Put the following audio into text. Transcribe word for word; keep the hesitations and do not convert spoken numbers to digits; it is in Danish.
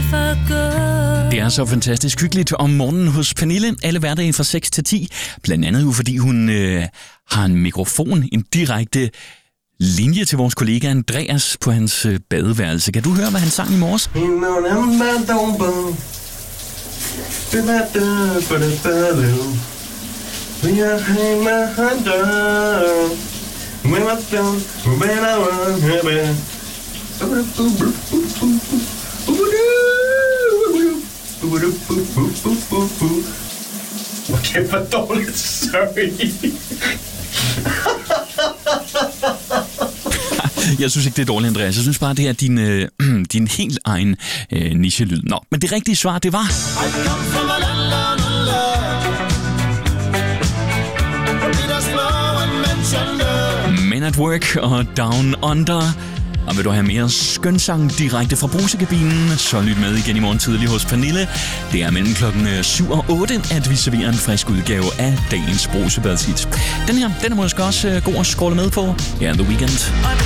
Det er så fantastisk hyggeligt om morgenen hos Pernille. Alle hverdage fra seks til ti. Blandt andet jo, fordi hun øh, har en mikrofon, en direkte linje til vores kollega Andreas på hans øh, badeværelse. Kan du høre, hvad han sang i morges? Okay, hvor dårligt, sorry. Jeg synes ikke, det er dårligt, Andreas. Jeg synes bare, det er din, øh, din helt egen øh, niche-lyd. Nå, men det rigtige svar, det var... Men at Work og Down Under. Og vil du have mere skønsang direkte fra brusekabinen, så lyt med igen i morgen tidlig hos Pernille. Det er mellem klokken syv og otte, at vi serverer en frisk udgave af dagens brusebadshit. Den her, den er måske også god at scrolle med på. Her er The Weeknd.